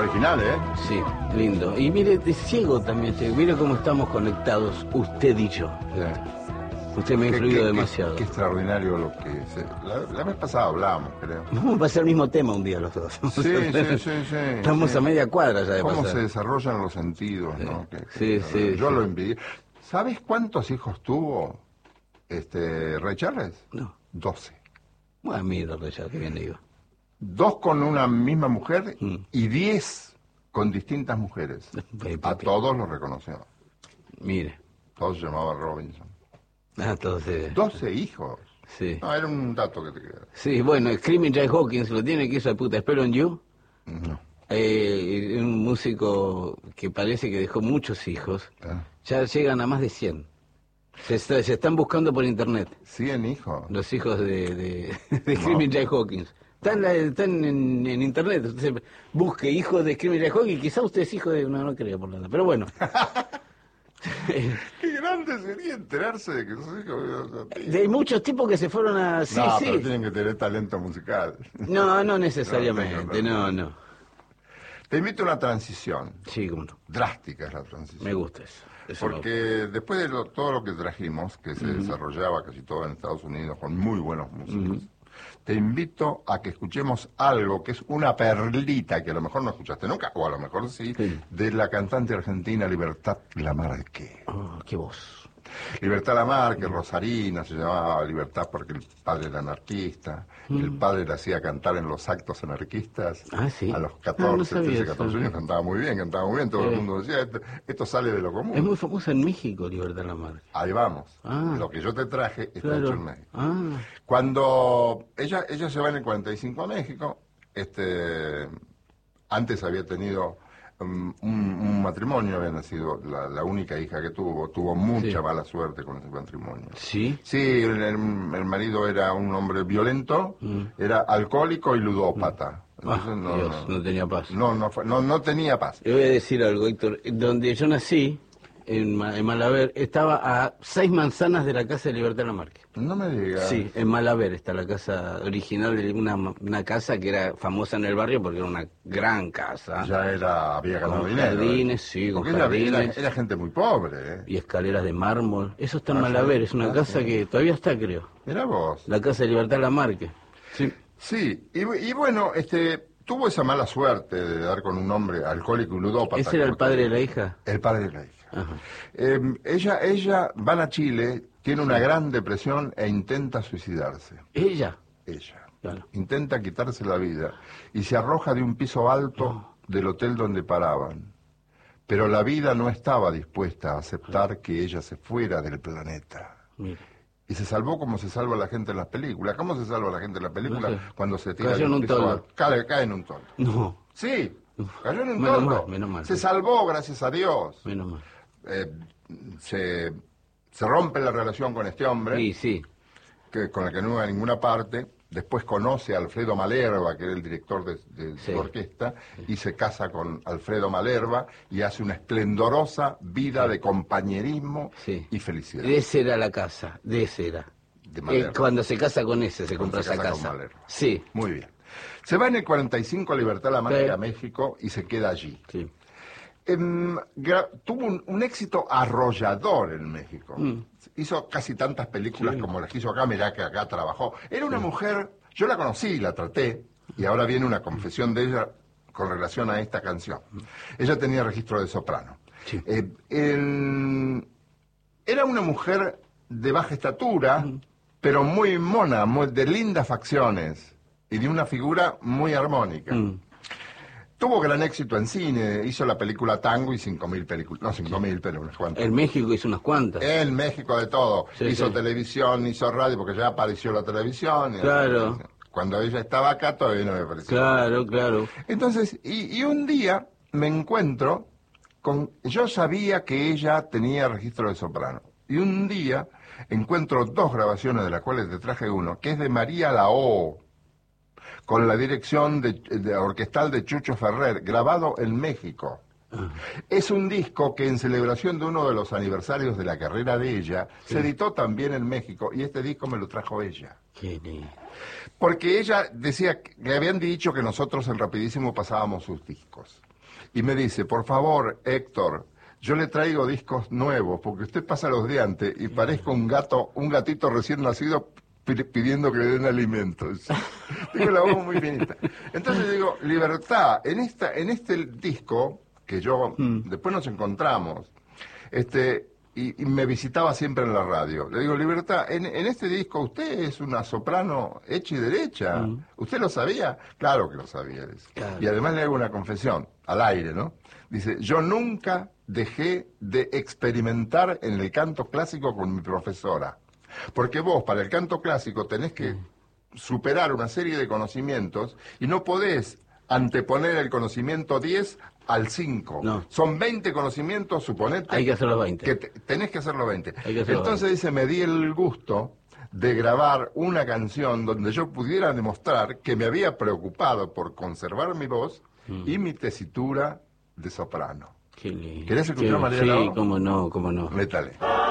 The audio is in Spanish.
original, ¿eh? Sí, lindo. Y mire, de ciego también, mire cómo estamos conectados, usted y yo. Usted me ha influido demasiado. Qué extraordinario lo que... La vez pasada hablábamos, creo. Vamos a pasar el mismo tema un día los dos. Sí. Estamos a media cuadra ya de cómo pasar. se desarrollan los sentidos, sí. ¿no? Sí. Yo lo envidié. ¿Sabes cuántos hijos tuvo Ray Charles? No. 12. Bueno, mira, ya que bien digo. 2 con una misma mujer y 10 con distintas mujeres. A todos los reconoció. Mire. Todos se llamaban Robinson. Entonces... 12 hijos. Sí. No, era un dato que te queda. Sí, bueno, Screaming Jay Hawkins lo tiene que hizo de puta. Espero en You. No. Un músico que parece que dejó muchos hijos. Ya llegan a más de 100. Se están buscando por internet. 100 hijos. Los hijos de Screaming Jay Hawkins. Están en internet. Usted busque hijos de Screaming Jay Hawkins. Quizá usted es hijo de... No creo por nada. Pero bueno. Qué grande sería enterarse de que sos hijo Hay muchos tipos que se fueron a... Sí, no, sí. pero tienen que tener talento musical. No necesariamente. No. Te invito a una transición. Sí, cómo no. Drástica es la transición. Me gusta eso. Porque después de todo lo que trajimos, que se desarrollaba casi todo en Estados Unidos con muy buenos músicos, te invito a que escuchemos algo que es una perlita que a lo mejor no escuchaste nunca, o a lo mejor sí, de la cantante argentina Libertad Lamarque. Oh, qué voz. Libertad Lamarque, rosarina, se llamaba Libertad porque el padre era anarquista, el padre le hacía cantar en los actos anarquistas. ¿Sí? A los 14, no 13, 14 años cantaba muy bien, todo el mundo decía, esto sale de lo común. Es muy famosa en México, Libertad Lamarque. Ahí vamos. Lo que yo te traje está hecho en México. Ah. Cuando ella se va en el 45 a México, antes había tenido un matrimonio, había nacido la única hija que tuvo mucha mala suerte con ese matrimonio. ¿Sí? Sí, el marido era un hombre violento, era alcohólico y ludópata. Entonces, no tenía paz. No tenía paz. Le voy a decir algo, Héctor. Donde yo nací, en Malaber, estaba a 6 manzanas de la casa de Libertad Lamarque. No me digas. Sí, en Malaber está la casa original de una casa que era famosa en el barrio porque era una gran casa. Ya había ganado con dinero. Jardines, sí, con porque jardines. Era gente muy pobre, Y escaleras de mármol. Eso está en Malaber, es una casa que todavía está, creo. Mirá vos. La casa de Libertad Lamarque. Sí. Sí, y bueno, tuvo esa mala suerte de dar con un hombre alcohólico y ludópata. ¿Ese era el padre de la hija? El padre de la hija. Ajá. Ella va a Chile, tiene una gran depresión e intenta suicidarse. ¿Ella? Ella. Claro. Intenta quitarse la vida y se arroja de un piso alto del hotel donde paraban. Pero la vida no estaba dispuesta a aceptar que ella se fuera del planeta. Mire. Y se salvó como se salva la gente en las películas. ¿Cómo se salva la gente en las películas? No sé. Cuando se tira Cayó en un toldo. Cae en un toldo. No. Sí, cayó en un Menos toldo. mal, menos mal. Se salvó, gracias a Dios. Menos mal. Se rompe la relación con este hombre, Sí. con el que no iba a ninguna parte. Después conoce a Alfredo Malerba, que era el director de su orquesta, y se casa con Alfredo Malerba y hace una esplendorosa vida de compañerismo y felicidad. De ese era la casa, de ese era. Cuando se casa con ese, se compra esa casa. Sí. Muy bien. Se va en el 45 a Libertad Lamarque a México y se queda allí. Sí. Tuvo un éxito arrollador en México. Hizo casi tantas películas como las que hizo acá. Mirá que acá trabajó. Era una mujer, yo la conocí, la traté, y ahora viene una confesión de ella con relación a esta canción. Ella tenía registro de soprano. Sí. Era una mujer de baja estatura, pero muy mona, de lindas facciones y de una figura muy armónica. Tuvo gran éxito en cine, hizo la película Tango y 5.000 películas, no 5.000, pero unas cuantas. En México hizo unas cuantas. En México de todo. Hizo televisión, hizo radio, porque ya apareció la televisión. Claro. Cuando ella estaba acá todavía no me pareció. Claro. Entonces, y un día me encuentro yo sabía que ella tenía registro de soprano. Y un día encuentro 2 grabaciones, de las cuales te traje uno, que es de María Lao, con la dirección de orquestal de Chucho Ferrer, grabado en México. Es un disco que en celebración de uno de los aniversarios de la carrera de ella, se editó también en México, y este disco me lo trajo ella. Qué lindo. Porque ella decía, le habían dicho que nosotros en Rapidísimo pasábamos sus discos. y me dice, por favor, Héctor, yo le traigo discos nuevos, porque usted pasa los de antes y parezco un gatito recién nacido pidiendo que le den alimentos. Tengo la voz muy finita. Entonces digo, Libertad, en este disco, que yo, después nos encontramos, y me visitaba siempre en la radio. Le digo, Libertad, en este disco usted es una soprano hecha y derecha. ¿Usted lo sabía? Claro que lo sabía. Claro. Y además le hago una confesión, al aire, ¿no? Dice, yo nunca dejé de experimentar en el canto clásico con mi profesora. Porque vos, para el canto clásico, tenés que superar una serie de conocimientos y no podés anteponer el conocimiento 10 al 5. No. Son 20 conocimientos, suponete. Hay que hacer los 20. Que tenés que hacer los 20. Entonces dice, me di el gusto de grabar una canción donde yo pudiera demostrar que me había preocupado por conservar mi voz y mi tesitura de soprano. Qué lindo. ¿Querés escuchar, María? Sí, cómo no. Métale.